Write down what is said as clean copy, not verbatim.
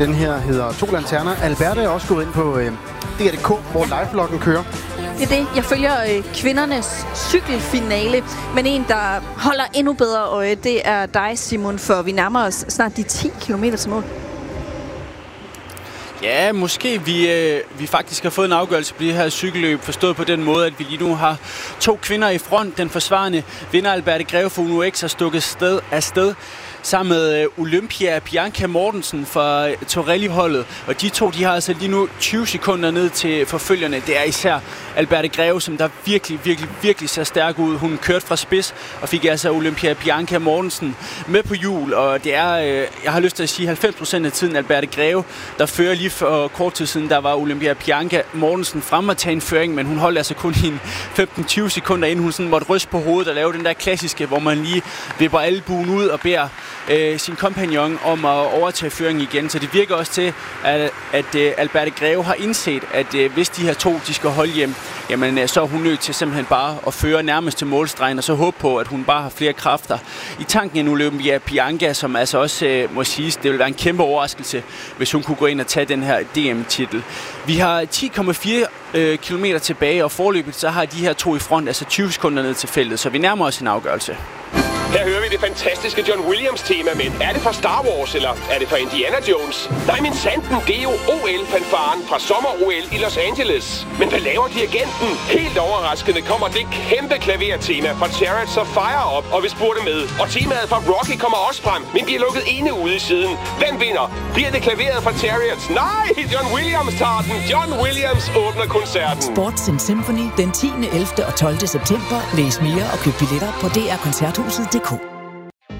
Den her hedder 2 lanterner. Alberte er også gået ind på DR.dk, hvor live-bloggen kører. Det er det. Jeg følger kvindernes cykelfinale, men en, der holder endnu bedre øje, det er dig, Simon, for vi nærmer os snart de 10 kilometer til mål. Ja, måske vi faktisk har fået en afgørelse på det her cykelløb, forstået på den måde, at vi lige nu har 2 kvinder i front. Den forsvarende vinder Alberte Greve for Uno X har stukket afsted sammen med Olympia Bianca Mortensen fra Torelli-holdet. Og de to, de har altså lige nu 20 sekunder ned til forfølgerne. Det er især Alberte Greve, som der virkelig ser stærk ud. Hun kørte fra spids og fik altså Olympia Bianca Mortensen med på hjul. Og det er, jeg har lyst til at sige, 90% af tiden Alberte Greve, der fører lige for kort tid siden. Der var Olympia Bianca Mortensen frem at tage en føring, men hun holdt altså kun i 15-20 sekunder, inden hun sådan måtte ryste på hovedet og lave den der klassiske, hvor man lige vipper albuen ud og beder sin kompagnon om at overtage føringen igen. Så det virker også til, at Alberte Greve har indset, at hvis de her to de skal holde hjem, jamen så er hun nødt til simpelthen bare at føre nærmest til målstregen, og så håbe på, at hun bare har flere kræfter i tanken end Olympia Bianca, som altså også må siges, det vil være en kæmpe overraskelse, hvis hun kunne gå ind og tage den her DM-titel. Vi har 10,4 kilometer tilbage, og forløbet så har de her to i front, altså 20 sekunder ned til feltet, så vi nærmer os en afgørelse. Her hører vi det fantastiske John Williams-tema, men er det fra Star Wars, eller er det fra Indiana Jones? Nej, min sanden, det er jo OL-fanfaren fra sommer-OL i Los Angeles. Men hvad laver dirigenten? Helt overraskende kommer det kæmpe klavertema fra Chariots of Fire op, og vi spurgte med. Og temaet fra Rocky kommer også frem, men bliver lukket inde ude i siden. Hvem vinder? Bliver det klaveret fra Chariots? Nej, John Williams tager den. John Williams åbner koncerten. Sports in Symphony den 10., 11. og 12. september. Læs mere og køb billetter på drkoncerthuset.dk.